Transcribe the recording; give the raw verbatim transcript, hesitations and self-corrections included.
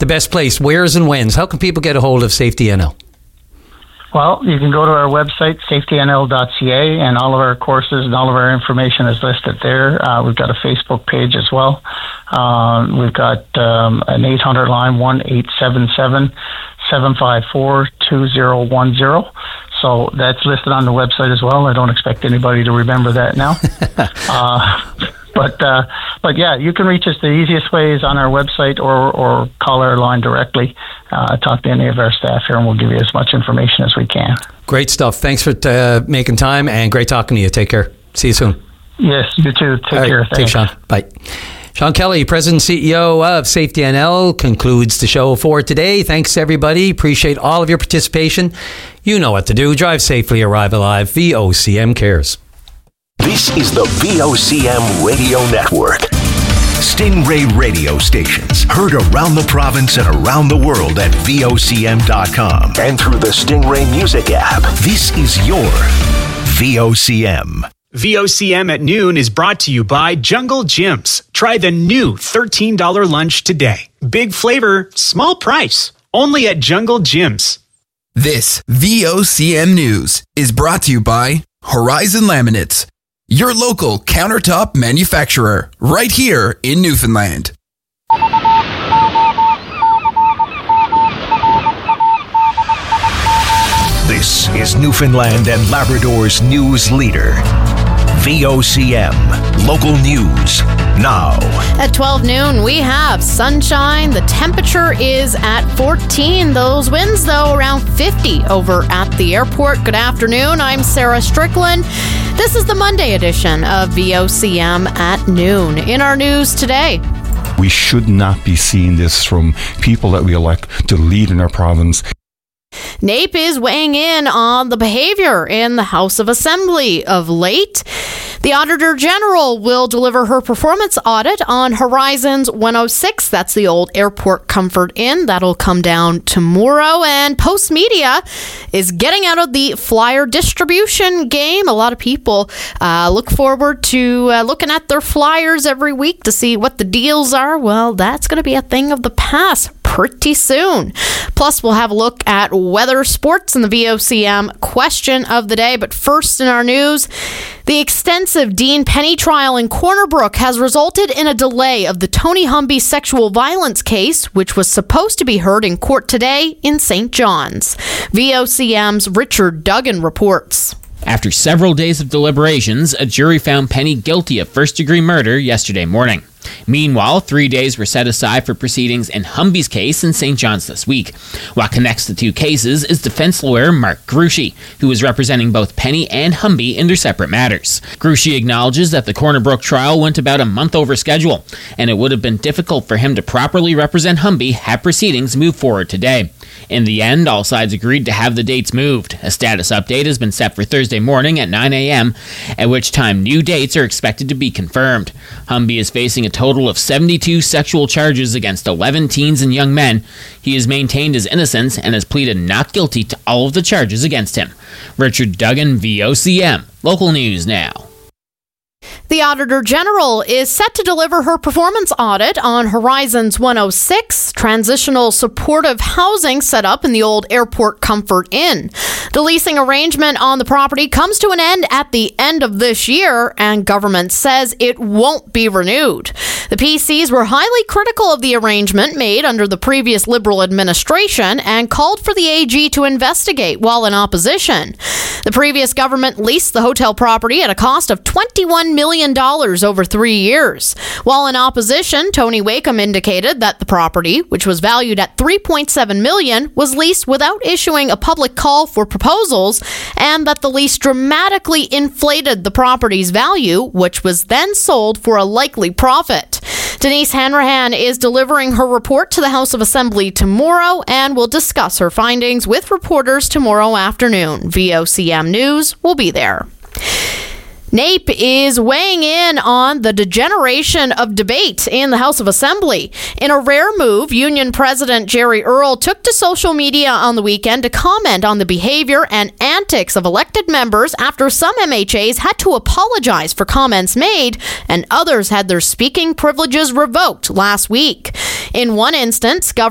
the best place, where's and whens. How can people get a hold of Safety N L? Well, you can go to our website, safety n l dot c a, and all of our courses and all of our information is listed there. Uh, we've got a Facebook page as well. Uh, we've got um, an eight hundred line, one eight seven seven, seven five four, two zero one zero. So that's listed on the website as well. I don't expect anybody to remember that now. uh, but, uh, but yeah, you can reach us. The easiest way is on our website or, or call our line directly. Uh, talk to any of our staff here, and we'll give you as much information as we can. Great stuff. Thanks for uh, making time, and great talking to you. Take care. See you soon. Yes, you too. Take All care. Right, Thanks. take Sean. Bye. Sean Kelly, President and C E O of Safety N L, concludes the show for today. Thanks, everybody. Appreciate all of your participation. You know what to do. Drive safely, arrive alive. V O C M cares. This is the V O C M Radio Network. Stingray radio stations heard around the province and around the world at V O C M dot com and through the Stingray Music app. This is your V O C M. V O C M at noon is brought to you by Jungle Gyms. Try the new thirteen dollars lunch today. Big flavor, small price. Only at Jungle Gyms. This V O C M News is brought to you by Horizon Laminates, your local countertop manufacturer, right here in Newfoundland. This is Newfoundland and Labrador's news leader. V O C M, local news, now. At twelve noon, we have sunshine. The temperature is at fourteen. Those winds, though, around fifty over at the airport. Good afternoon. I'm Sarah Strickland. This is the Monday edition of V O C M at noon. In our news today, we should not be seeing this from people that we elect to lead in our province. NAPE is weighing in on the behavior in the House of Assembly of late. The Auditor General will deliver her performance audit on Horizons one oh six. That's the old Airport Comfort Inn. That'll come down tomorrow. And Post Media is getting out of the flyer distribution game. A lot of people uh, look forward to uh, looking at their flyers every week to see what the deals are. Well, that's going to be a thing of the past pretty soon. Plus, we'll have a look at weather, sports, and the V O C M question of the day. But first in our news, the extensive Dean Penny trial in Corner Brook has resulted in a delay of the Tony Humby sexual violence case, which was supposed to be heard in court today in Saint John's. V O C M's Richard Duggan reports. After several days of deliberations, a jury found Penny guilty of first-degree murder yesterday morning. Meanwhile, three days were set aside for proceedings in Humby's case in Saint John's this week. What connects the two cases is defense lawyer Mark Grushi, who is representing both Penny and Humby in their separate matters. Grushi acknowledges that the Corner Brook trial went about a month over schedule, and it would have been difficult for him to properly represent Humby had proceedings moved forward today. In the end, all sides agreed to have the dates moved. A status update has been set for Thursday morning at nine a.m., at which time new dates are expected to be confirmed. Humby is facing a total of seventy-two sexual charges against eleven teens and young men. He has maintained his innocence and has pleaded not guilty to all of the charges against him. Richard Duggan, V O C M. Local news now. The Auditor General is set to deliver her performance audit on Horizons one oh six, transitional supportive housing set up in the old Airport Comfort Inn. The leasing arrangement on the property comes to an end at the end of this year, and government says it won't be renewed. The P Cs were highly critical of the arrangement made under the previous Liberal administration and called for the A G to investigate while in opposition. The previous government leased the hotel property at a cost of twenty-one million dollars over three years. While in opposition, Tony Wakeham indicated that the property, which was valued at three point seven million dollars, was leased without issuing a public call for proposals, and that the lease dramatically inflated the property's value, which was then sold for a likely profit. Denise Hanrahan is delivering her report to the House of Assembly tomorrow and will discuss her findings with reporters tomorrow afternoon. V O C M News will be there. NAPE is weighing in on the degeneration of debate in the House of Assembly. In a rare move, Union President Jerry Earl took to social media on the weekend to comment on the behavior and antics of elected members after some M H As had to apologize for comments made and others had their speaking privileges revoked last week. In one instance, Governor